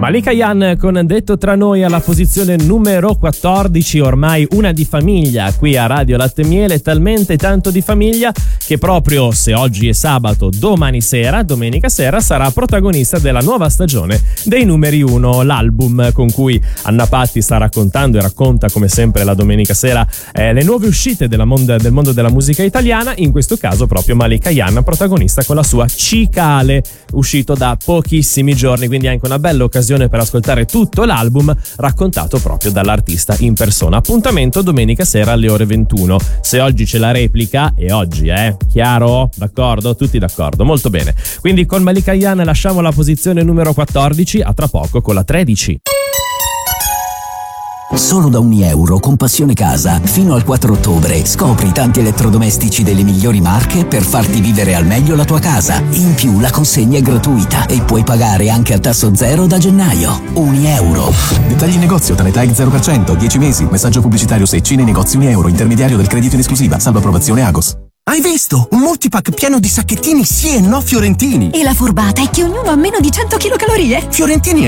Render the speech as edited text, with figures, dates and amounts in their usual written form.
Malika Ayane con Detto tra noi alla posizione numero 14, ormai una di famiglia qui a Radio Latte e Miele, talmente tanto di famiglia che proprio se oggi è sabato, domani sera, domenica sera, sarà protagonista della nuova stagione dei numeri 1, l'album con cui Anna Patti sta raccontando e racconta come sempre la domenica sera le nuove uscite del mondo della musica italiana, in questo caso proprio Malika Ayane protagonista con la sua Cicale, uscito da pochissimi giorni, quindi anche una bella occasione per ascoltare tutto l'album raccontato proprio dall'artista in persona. Appuntamento domenica sera alle ore 21. Se oggi c'è la replica, e oggi chiaro? D'accordo? Tutti d'accordo, molto bene. Quindi con Malika Ayane lasciamo la posizione numero 14, a tra poco con la 13. Solo da €1 con Passione Casa fino al 4 ottobre scopri tanti elettrodomestici delle migliori marche per farti vivere al meglio la tua casa. In più la consegna è gratuita e puoi pagare anche a tasso zero da gennaio. €1. Dettagli in negozio, Tanetag 0%, 10 mesi, messaggio pubblicitario Secci nei negozi €1, intermediario del credito in esclusiva, salvo approvazione Agos. Hai visto? Un multipack pieno di sacchettini sì e no fiorentini. E la furbata è che ognuno ha meno di 100 kcal. Fiorentini